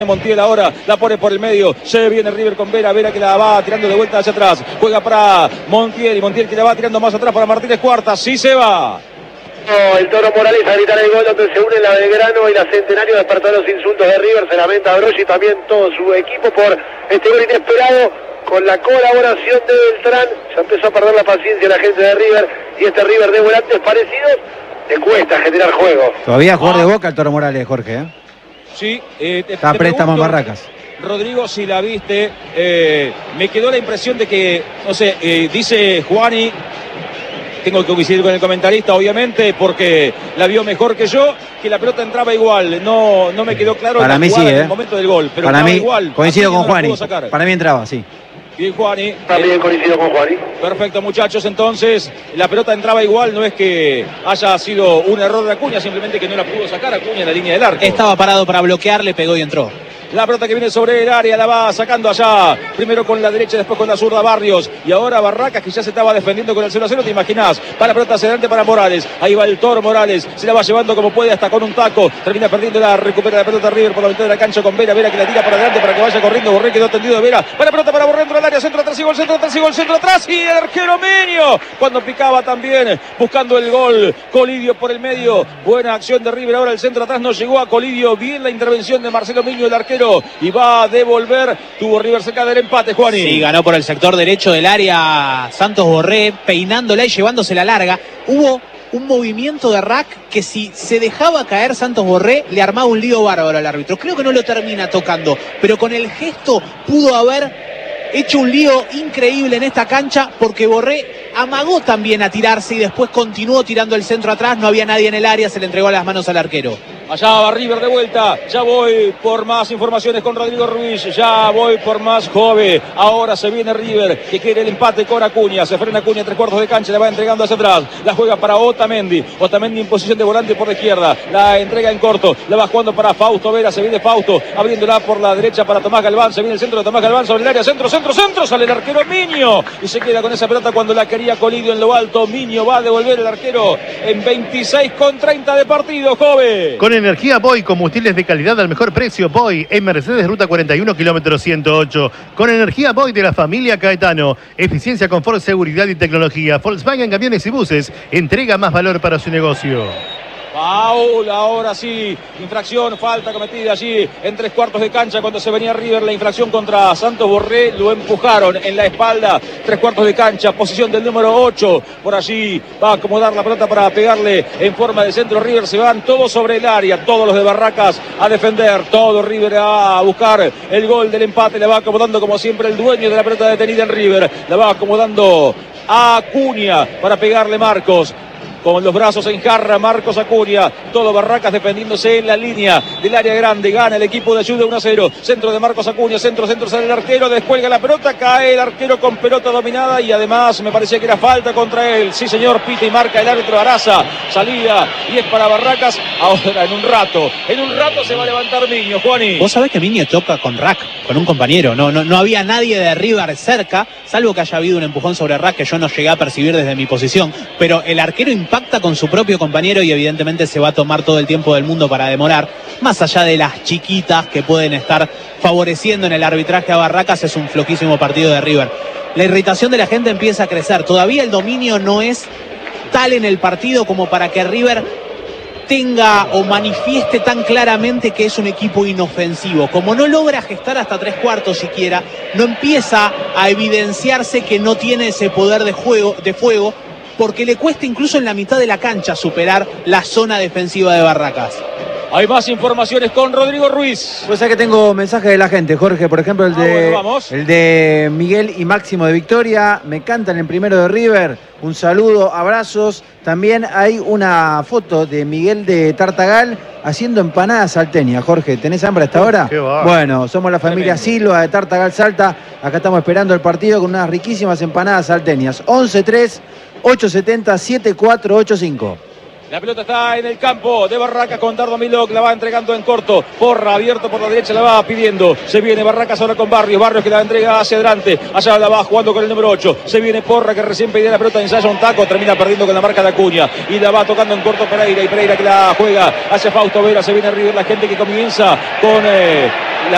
Montiel ahora la pone por el medio, se viene River con Vera, Vera que la va tirando de vuelta hacia atrás, juega para Montiel y Montiel que la va tirando más atrás para Martínez Cuarta, sí se va. El Toro Morales a gritar el gol donde se une la Belgrano y la Centenario, despertó los insultos de River, se lamenta Broggi y también todo su equipo por este gol inesperado. Con la colaboración de Beltrán ya empezó a perder la paciencia la gente de River, y este River de volantes parecidos le cuesta generar juego. Todavía jugador de Boca el Toro Morales, Jorge, ¿eh? Sí, está préstamo en Barracas. Rodrigo, si la viste, me quedó la impresión de que, no sé, dice Juani, tengo que coincidir con el comentarista, obviamente, porque la vio mejor que yo, que la pelota entraba igual. No me quedó claro para mí sí, en el momento del gol, pero para mí igual. Coincido con Juani. Para mí entraba, sí. Bien, Juani. También coincido con Juani. Perfecto, muchachos. Entonces, la pelota entraba igual. No es que haya sido un error de Acuña, simplemente que no la pudo sacar Acuña en la línea del arco. Estaba parado para bloquear, le pegó y entró. La pelota que viene sobre el área la va sacando allá. Primero con la derecha, después con la zurda Barrios. Y ahora Barracas, que ya se estaba defendiendo con el 0-0, ¿te imaginás? Para la pelota hacia adelante para Morales. Ahí va el Toro Morales. Se la va llevando como puede hasta con un taco. Termina perdiendo, recupera la pelota River por la mitad de la cancha con Vera. Vera que la tira para adelante para que vaya corriendo. Borré quedó tendido de Vera. Para la pelota para Borré dentro del área. Centro atrás y gol, centro atrás y gol, centro atrás. Y el arquero Miño. Cuando picaba también buscando el gol. Colidio por el medio. Buena acción de River. Ahora el centro atrás no llegó a Colidio. Bien la intervención de Marcelo Miño, el arquero. Y va a devolver. Tuvo River cerca del empate, Juani. Sí, ganó por el sector derecho del área Santos Borré, peinándola y llevándosela larga. Hubo un movimiento de Rack que si se dejaba caer Santos Borré le armaba un lío bárbaro al árbitro. Creo que no lo termina tocando, pero con el gesto pudo haber hecho un lío increíble en esta cancha, porque Borré amagó también a tirarse y después continuó tirando el centro atrás. No había nadie en el área, se le entregó a las manos al arquero. Allá va River de vuelta. Ya voy por más informaciones con Rodrigo Ruiz. Ya voy por más Jove. Ahora se viene River, que quiere el empate con Acuña. Se frena Acuña, 3/4 de cancha. Le va entregando hacia atrás. La juega para Otamendi. Otamendi en posición de volante por la izquierda. La entrega en corto. La va jugando para Fausto Vera. Se viene Fausto. Abriéndola por la derecha para Tomás Galván. Se viene el centro de Tomás Galván sobre el área. Centro. Sale el arquero Miño. Y se queda con esa pelota cuando la quería Colidio en lo alto. Miño va a devolver el arquero en 26,30 de partido, Jove. Con energía Boy, combustibles de calidad al mejor precio. Boy en Mercedes, ruta 41, kilómetro 108. Con energía Boy de la familia Caetano. Eficiencia, confort, seguridad y tecnología. Volkswagen Camiones y Buses entrega más valor para su negocio. Paul, ahora sí, infracción, falta cometida allí en 3/4 de cancha cuando se venía River. La infracción contra Santos Borré, lo empujaron en la espalda, 3/4 de cancha, posición del número 8, por allí va a acomodar la pelota para pegarle en forma de centro. River se van todos sobre el área, todos los de Barracas a defender, todo River a buscar el gol del empate. Le va acomodando como siempre el dueño de la pelota detenida en River, la va acomodando a Acuña para pegarle Marcos. Con los brazos en jarra, Marcos Acuña. Todo Barracas defendiéndose en la línea del área grande. Gana el equipo de Ayuda 1-0. Centro de Marcos Acuña. Centro, sale el arquero. Descuelga la pelota. Cae el arquero con pelota dominada. Y además me parecía que era falta contra él. Sí, señor, pita y marca el árbitro Araza. Salida. Y es para Barracas. Ahora, en un rato se va a levantar Miño, Juani. Vos sabés que Miño choca con Rack, con un compañero. No había nadie de River cerca, salvo que haya habido un empujón sobre Rack que yo no llegué a percibir desde mi posición. Pero el arquero impacta con su propio compañero y evidentemente se va a tomar todo el tiempo del mundo para demorar. Más allá de las chiquitas que pueden estar favoreciendo en el arbitraje a Barracas, es un flojísimo partido de River. La irritación de la gente empieza a crecer. Todavía el dominio no es tal en el partido como para que River tenga o manifieste tan claramente que es un equipo inofensivo. Como no logra gestar hasta 3/4 siquiera, no empieza a evidenciarse que no tiene ese poder de fuego, porque le cuesta incluso en la mitad de la cancha superar la zona defensiva de Barracas. Hay más informaciones con Rodrigo Ruiz. Pues que tengo mensajes de la gente, Jorge. Por ejemplo, el de Miguel y Máximo de Victoria. Me cantan en primero de River. Un saludo, abrazos. También hay una foto de Miguel de Tartagal haciendo empanadas salteñas. Jorge, ¿tenés hambre hasta ahora? Bueno, somos la familia Silva de Tartagal Salta. Acá estamos esperando el partido con unas riquísimas empanadas salteñas. 11-3-870-7485. La pelota está en el campo de Barracas con Dardo Milok, la va entregando en corto. Porra abierto por la derecha, la va pidiendo. Se viene Barracas ahora con Barrios que la entrega hacia adelante. Allá la va jugando con el número 8. Se viene Porra que recién pedía la pelota, ensaya un taco, termina perdiendo con la marca de Acuña. Y la va tocando en corto Pereira. Y Pereira que la juega hacia Fausto Vera. Se viene River, la gente que comienza con